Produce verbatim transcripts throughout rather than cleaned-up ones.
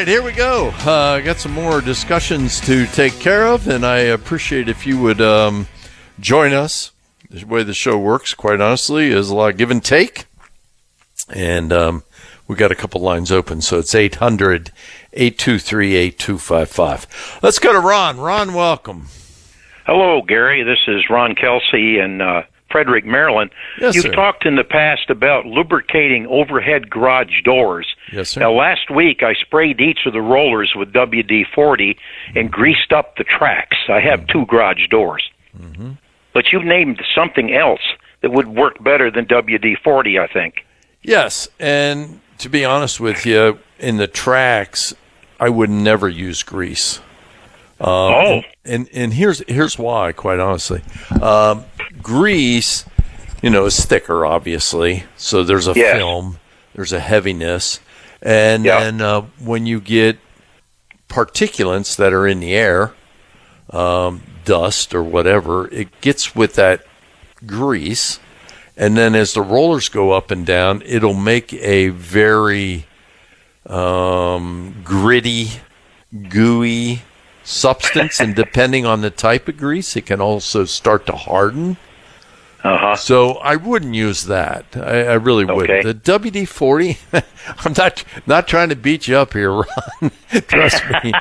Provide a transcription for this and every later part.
right, here we go. I uh, got some more discussions to take care of, and I appreciate if you would um, join us. The way the show works, quite honestly, is a lot of give and take. And um, we got a couple lines open, so it's eight hundred, eight two three, eight two five five. Let's go to Ron. Ron, welcome. Hello, Gary. This is Ron Kelsey in uh, Frederick, Maryland. Yes, You've sir. talked in the past about lubricating overhead garage doors. Yes, sir. Now, last week I sprayed each of the rollers with W D forty and greased up the tracks. I have mm-hmm. two garage doors. Mm-hmm. But you named something else that would work better than W D forty, I think. Yes, and to be honest with you, in the tracks, I would never use grease. Um, oh. And, and, and here's here's why, quite honestly. Um, grease, you know, is thicker, obviously. So there's a yes. film, there's a heaviness. And yep. then uh, when you get particulates that are in the air, um, dust or whatever, it gets with that grease. And then as the rollers go up and down, it'll make a very um, gritty, gooey substance. And depending on the type of grease, it can also start to harden. Uh-huh. So I wouldn't use that. I, I really okay. wouldn't. The W D forty, I'm not not trying to beat you up here, Ron. Trust me.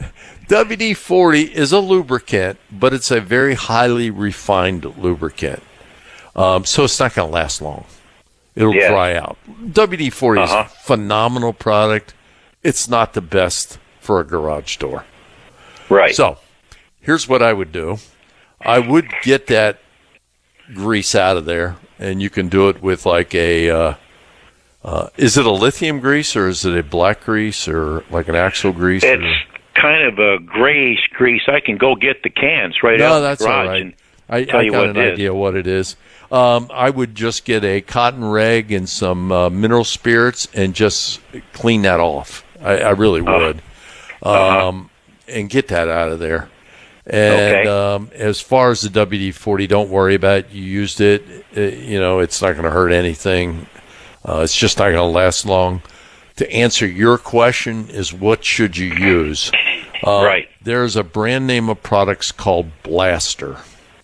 W D forty is a lubricant, but it's a very highly refined lubricant. Um, so it's not going to last long. It'll yeah. dry out. W D forty uh-huh. is a phenomenal product. It's not the best for a garage door. Right. So here's what I would do. I would get that grease out of there, and you can do it with like a, uh, uh, is it a lithium grease or is it a black grease or like an axle grease? It's or? kind of a grayish grease. I can go get the cans right no, out of that's the garage all right. and I, tell I you got what an it idea is. what it is. Um, I would just get a cotton rag and some uh, mineral spirits and just clean that off. I, I really would. Uh, uh-huh. Um, and get that out of there. And okay. um, as far as the W D forty, don't worry about it. You used it. it you know, it's not going to hurt anything. Uh, it's just not going to last long. To answer your question is what should you use? Uh, right. There's a brand name of products called Blaster.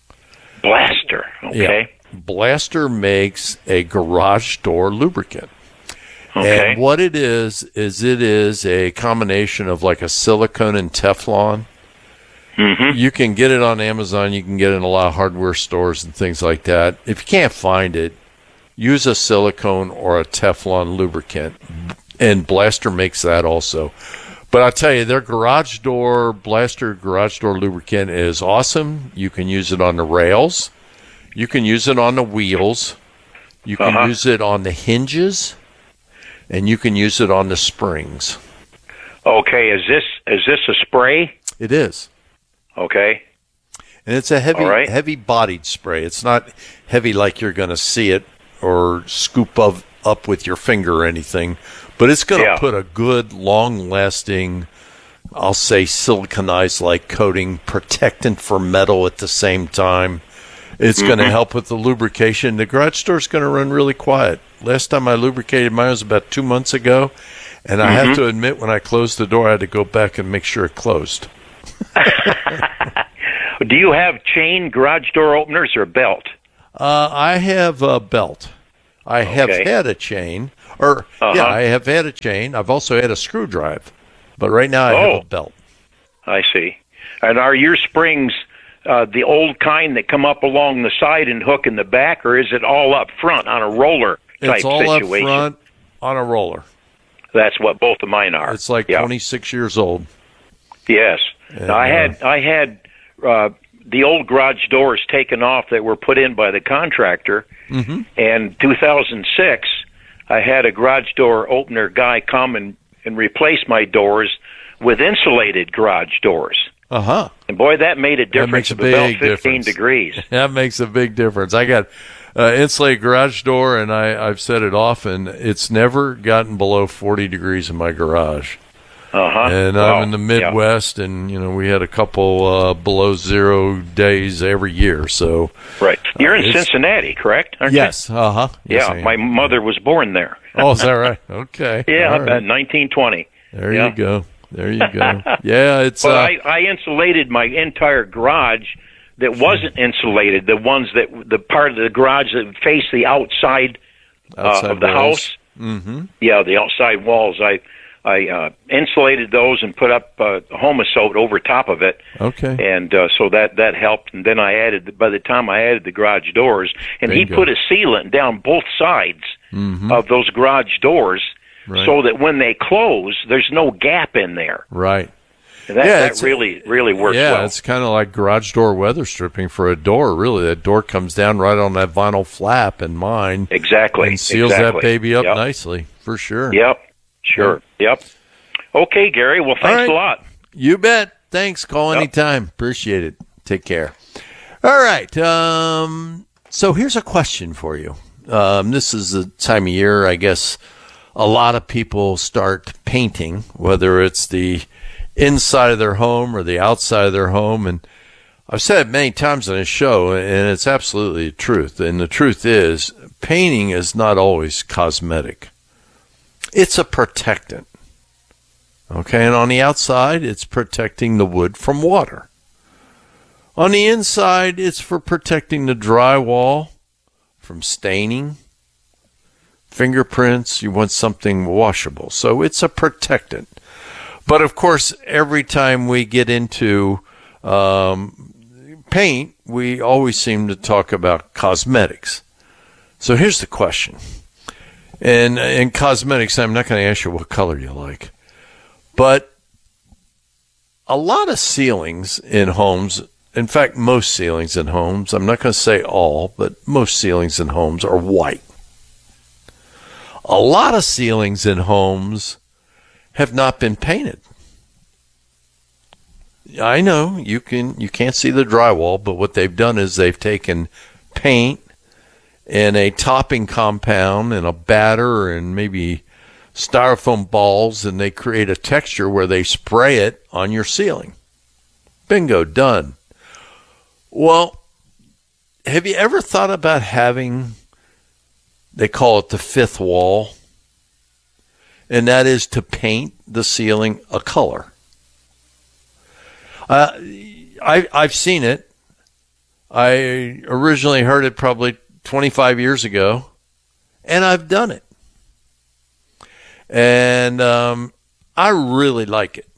Blaster. Okay. Yeah. Blaster makes a garage door lubricant. Okay. And what it is, is it is a combination of like a silicone and Teflon. Mm-hmm. You can get it on Amazon. You can get it in a lot of hardware stores and things like that. If you can't find it, use a silicone or a Teflon lubricant. And Blaster makes that also. But I'll tell you, their garage door, Blaster garage door lubricant is awesome. You can use it on the rails. You can use it on the wheels. You can uh-huh. use it on the hinges. And you can use it on the springs. Okay, is this is this a spray? It is. Okay. And it's a heavy, right. heavy-bodied spray. It's not heavy like you're going to see it or scoop of, up with your finger or anything. But it's going to yeah. put a good, long-lasting, I'll say siliconized-like coating, protectant for metal at the same time. It's mm-hmm. going to help with the lubrication. The garage door's going to run really quiet. Last time I lubricated mine was about two months ago, and I mm-hmm. have to admit, when I closed the door, I had to go back and make sure it closed. Do you have chain garage door openers or belt? Uh, I have a belt. I okay. have had a chain, or uh-huh. yeah, I have had a chain. I've also had a screwdriver, but right now I oh, have a belt. I see. And are your springs uh, the old kind that come up along the side and hook in the back, or is it all up front on a roller type It's all situation? up front on a roller. That's what both of mine are. It's like yeah. twenty-six years old. Yes. And, now, I uh, had I had uh, the old garage doors taken off that were put in by the contractor. Mm-hmm. And two thousand six, I had a garage door opener guy come and, and replace my doors with insulated garage doors. Uh-huh. And boy, that made a difference a of about big fifteen difference. degrees. That makes a big difference. I got uh, insulated garage door, and I, I've said it often, it's never gotten below forty degrees in my garage. Uh-huh. And wow. I'm in the Midwest, yeah. and, you know, we had a couple uh, below zero days every year. So Right. You're uh, in Cincinnati, correct? Aren't yes. you? Uh-huh. Yes, yeah, my mother was born there. Oh, is that right? Okay. yeah, All right. about nineteen twenty. There yeah. you go. There you go. Yeah, it's. Well, uh, I, I insulated my entire garage that wasn't insulated. The ones that the part of the garage that faced the outside, outside uh, of the walls. house. Mm-hmm. Yeah, the outside walls. I I uh, insulated those and put up uh, Homosote over top of it. Okay. And uh, so that that helped. And then I added. By the time I added the garage doors, and Bingo. he put a sealant down both sides Mm-hmm. of those garage doors, Right. so that when they close, there's no gap in there. Right. And that, Yeah, that it's- really really works Yeah, well. it's kind of like garage door weather stripping for a door. Really, that door comes down right on that vinyl flap in mine Exactly. and seals exactly. that baby up Yep. nicely, for sure. Yep. Sure. Yep. Okay, Gary. Well, thanks right. a lot. You bet. Thanks. Call Yep. anytime. Appreciate it. Take care. All right. Um, so here's a question for you. Um, this is the time of year, I guess, a lot of people start painting, whether it's the inside of their home or the outside of their home. And I've said it many times on this show, and it's absolutely the truth. And the truth is, painting is not always cosmetic. It's a protectant. Okay, and on the outside, it's protecting the wood from water. On the inside, it's for protecting the drywall from staining, fingerprints. You want something washable. So it's a protectant. But of course, every time we get into um, paint, we always seem to talk about cosmetics. So here's the question. And in cosmetics, I'm not going to ask you what color you like. But a lot of ceilings in homes, in fact, most ceilings in homes, I'm not going to say all, but most ceilings in homes are white. A lot of ceilings in homes have not been painted. I know you can you can't see the drywall, but what they've done is they've taken paint and a topping compound and a batter and maybe styrofoam balls, and they create a texture where they spray it on your ceiling. Bingo, done. Well, have you ever thought about having, they call it the fifth wall, and that is to paint the ceiling a color? Uh, I, I've seen it. I originally heard it probably twenty-five years ago, and I've done it. And um, I really like it.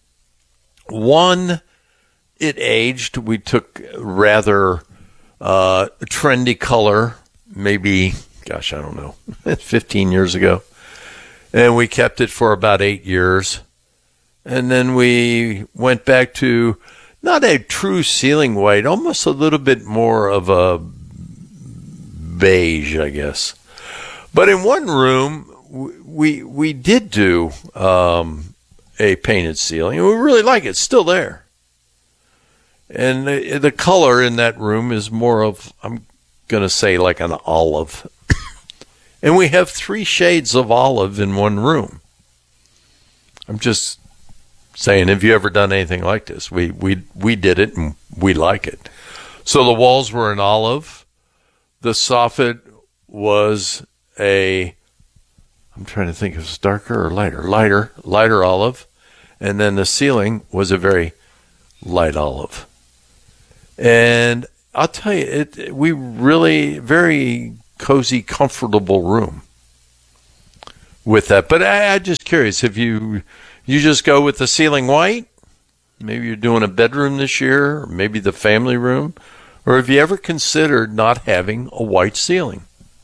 One, it aged. We took rather uh, trendy color, maybe, gosh, I don't know, fifteen years ago. And we kept it for about eight years. And then we went back to not a true ceiling white, almost a little bit more of a beige, I guess. But in one room, we we did do um, a painted ceiling, and we really like it. It's still there. And the, the color in that room is more of, I'm going to say, like an olive. And we have three shades of olive in one room. I'm just saying, have you ever done anything like this? We we we did it, and we like it. So the walls were an olive. The soffit was a, I'm trying to think if it's darker or lighter. Lighter, lighter olive. And then the ceiling was a very light olive. And I'll tell you, it we really, very cozy, comfortable room with that. But I, I'm just curious, if you, you just go with the ceiling white, maybe you're doing a bedroom this year, or maybe the family room, or have you ever considered not having a white ceiling?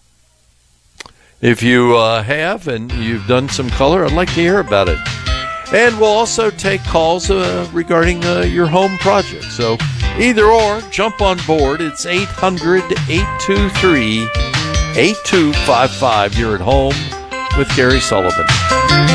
If you uh, have and you've done some color, I'd like to hear about it. And we'll also take calls uh, regarding uh, your home project. So either or, jump on board. It's eight hundred, eight two three, eight two five five. You're at home with Gary Sullivan.